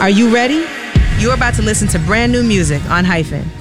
Are you ready? You're about to listen to brand new music on Hyphen.